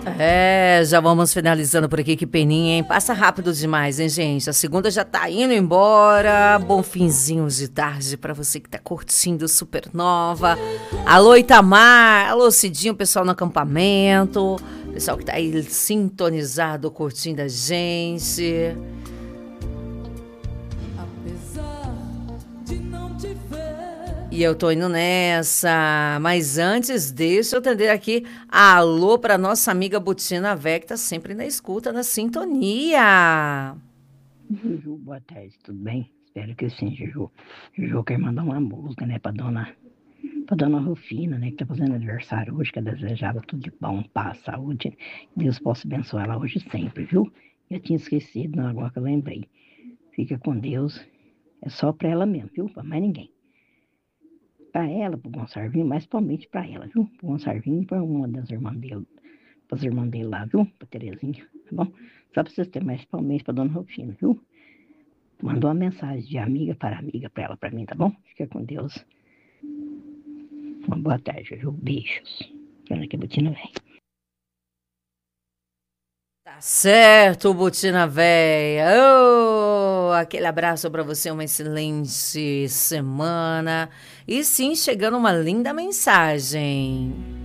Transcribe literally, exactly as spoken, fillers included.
É, já vamos finalizando por aqui, que peninha, hein? Passa rápido demais, hein, gente? A segunda já tá indo embora. Bom finzinho de tarde pra você que tá curtindo Supernova. Alô, Itamar. Alô, Cidinho, pessoal no acampamento. Pessoal que tá aí sintonizado, curtindo a gente. E eu tô indo nessa, mas antes deixa eu atender aqui alô para nossa amiga Butina Vé, que tá sempre na escuta, na sintonia. Juju, boa tarde, tudo bem? Espero que sim, Juju. Juju quer mandar uma música, né, pra dona, pra dona Rufina, né, que tá fazendo aniversário hoje, que eu desejava tudo de bom, paz, saúde. Deus possa abençoar ela hoje e sempre, viu? Eu tinha esquecido, não, agora que eu lembrei. Fica com Deus, é só pra ela mesmo, viu? Pra mais ninguém. Pra ela, pro Gonçalvinho, mas principalmente pra ela, viu? Pro Gonçalvinho e pra uma das irmãs dele, pras irmãs dele lá, viu? Pra Terezinha, tá bom? Só pra vocês terem mais principalmente pra dona Rufina, viu? Mandou uma mensagem de amiga para amiga pra ela, pra mim, tá bom? Fica com Deus. Uma boa tarde, viu? Beijos. Pena que a Butina vem. Tá certo, Butina Véia. Oh, aquele abraço para você, uma excelente semana. E sim, chegando uma linda mensagem.